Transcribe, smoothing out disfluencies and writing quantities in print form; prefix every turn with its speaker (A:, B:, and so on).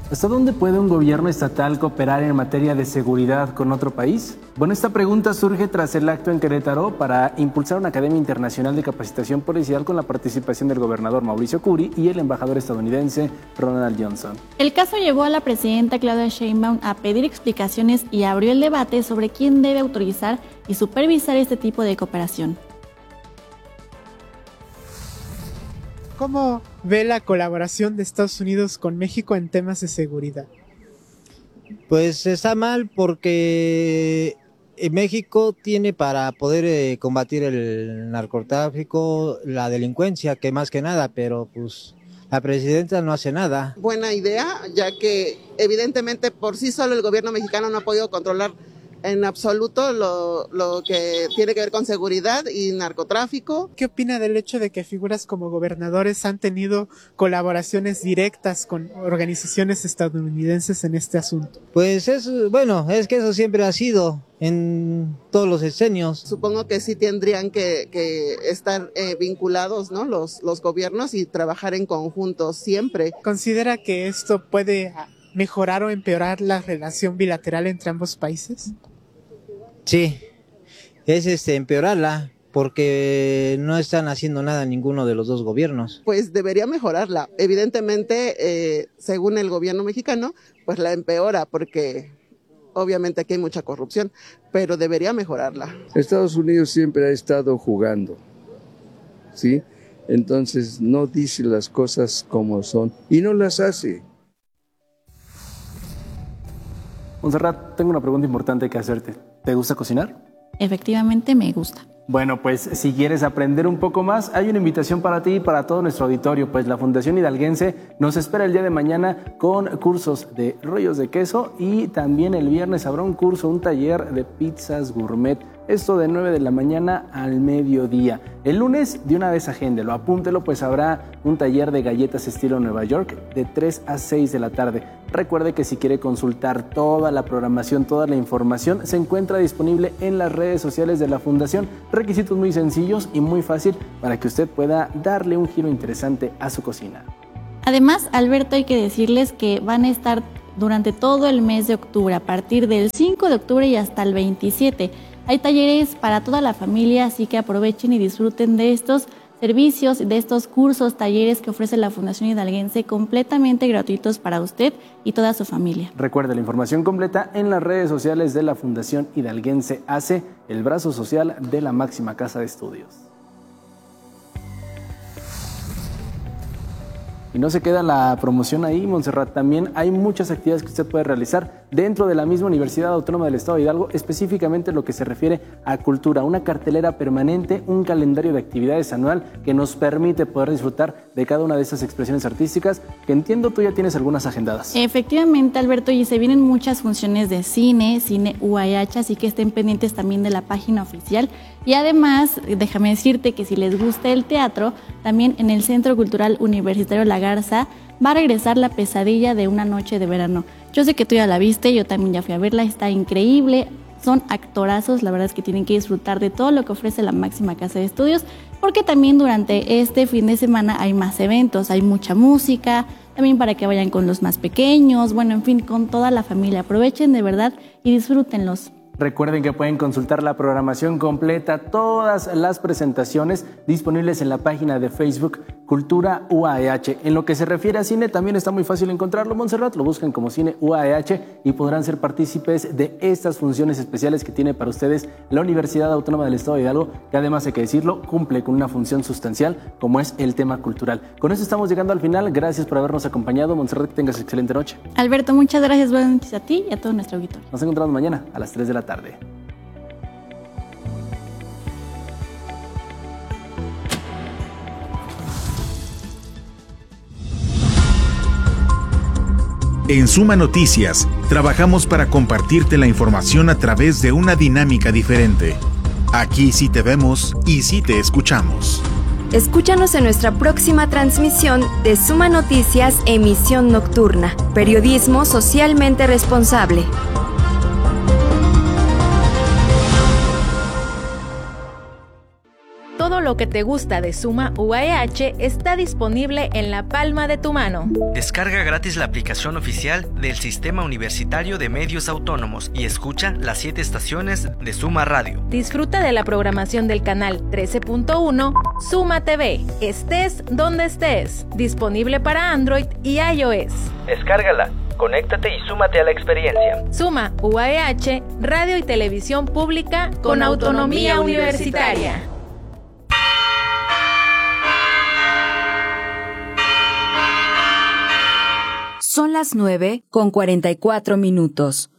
A: ¿Hasta dónde puede un gobierno estatal cooperar en materia de seguridad con otro país? Bueno, esta pregunta surge tras el acto en Querétaro para impulsar una academia internacional de capacitación policial con la participación del gobernador Mauricio Curi y el embajador estadounidense Ronald Johnson.
B: El caso llevó a la presidenta Claudia Sheinbaum a pedir explicaciones y abrió el debate sobre quién debe autorizar y supervisar este tipo de cooperación.
C: ¿Cómo ve la colaboración de Estados Unidos con México en temas de seguridad?
D: Pues está mal porque México tiene para poder combatir el narcotráfico, la delincuencia, que más que nada, pero pues la presidenta no hace nada.
E: Buena idea, ya que evidentemente por sí solo el gobierno mexicano no ha podido controlar en absoluto lo que tiene que ver con seguridad y narcotráfico.
C: ¿Qué opina del hecho de que figuras como gobernadores han tenido colaboraciones directas con organizaciones estadounidenses en este asunto?
D: Pues es que eso siempre ha sido en todos los sexenios.
E: Supongo que sí tendrían que estar vinculados, ¿no? Los gobiernos y trabajar en conjunto siempre.
C: ¿Considera que esto puede mejorar o empeorar la relación bilateral entre ambos países?
D: Sí, es empeorarla porque no están haciendo nada ninguno de los dos gobiernos.
E: Pues debería mejorarla. Evidentemente, según el gobierno mexicano, pues la empeora porque obviamente aquí hay mucha corrupción, pero debería mejorarla.
F: Estados Unidos siempre ha estado jugando, ¿sí? Entonces no dice las cosas como son y no las hace.
A: Montserrat, tengo una pregunta importante que hacerte. ¿Te gusta cocinar?
B: Efectivamente me gusta.
A: Bueno, pues si quieres aprender un poco más, hay una invitación para ti y para todo nuestro auditorio, pues la Fundación Hidalguense nos espera el día de mañana con cursos de rollos de queso y también el viernes habrá un taller de pizzas gourmet. Esto de 9 de la mañana al mediodía. El lunes, de una vez agéndelo, apúntelo, pues habrá un taller de galletas estilo Nueva York de 3 a 6 de la tarde. Recuerde que si quiere consultar toda la programación, toda la información, se encuentra disponible en las redes sociales de la Fundación. Requisitos muy sencillos y muy fácil para que usted pueda darle un giro interesante a su cocina.
B: Además, Alberto, hay que decirles que van a estar durante todo el mes de octubre, a partir del 5 de octubre y hasta el 27. Hay talleres para toda la familia, así que aprovechen y disfruten de estos servicios, de estos cursos, talleres que ofrece la Fundación Hidalguense completamente gratuitos para usted y toda su familia.
A: Recuerde la información completa en las redes sociales de la Fundación Hidalguense AC, el brazo social de la máxima casa de estudios. Y no se queda la promoción ahí, Montserrat, también hay muchas actividades que usted puede realizar dentro de la misma Universidad Autónoma del Estado de Hidalgo, específicamente lo que se refiere a cultura, una cartelera permanente, un calendario de actividades anual que nos permite poder disfrutar de cada una de esas expresiones artísticas que entiendo tú ya tienes algunas agendadas.
B: Efectivamente, Alberto, y se vienen muchas funciones de cine UAH, así que estén pendientes también de la página oficial. Y además, déjame decirte que si les gusta el teatro, también en el Centro Cultural Universitario La Garza va a regresar La Pesadilla de una noche de verano. Yo sé que tú ya la viste, yo también ya fui a verla, está increíble, son actorazos, la verdad es que tienen que disfrutar de todo lo que ofrece la máxima casa de estudios, porque también durante este fin de semana hay más eventos, hay mucha música, también para que vayan con los más pequeños, bueno, en fin, con toda la familia. Aprovechen de verdad y disfrútenlos.
A: Recuerden que pueden consultar la programación completa, todas las presentaciones disponibles en la página de Facebook Cultura UAH. En lo que se refiere a cine, también está muy fácil encontrarlo, Montserrat. Lo buscan como Cine UAH y podrán ser partícipes de estas funciones especiales que tiene para ustedes la Universidad Autónoma del Estado de Hidalgo, que además, hay que decirlo, cumple con una función sustancial como es el tema cultural. Con eso estamos llegando al final. Gracias por habernos acompañado, Montserrat, que tengas excelente noche.
B: Alberto, muchas gracias. Buenas noches a ti y a todo nuestro auditorio.
A: Nos encontramos mañana a las 3 de la tarde.
G: En Suma Noticias, trabajamos para compartirte la información a través de una dinámica diferente. Aquí sí te vemos y sí te escuchamos.
H: Escúchanos en nuestra próxima transmisión de Suma Noticias, emisión nocturna. Periodismo socialmente responsable. Todo
I: lo que te gusta de Suma UAH está disponible en la palma de tu mano.
J: Descarga gratis la aplicación oficial del Sistema Universitario de Medios Autónomos y escucha las 7 estaciones de Suma Radio.
I: Disfruta de la programación del canal 13.1 Suma TV, estés donde estés. Disponible para Android y iOS.
J: Descárgala, conéctate y súmate a la experiencia.
I: Suma UAH, radio y televisión pública con autonomía universitaria.
H: Son las 9:44.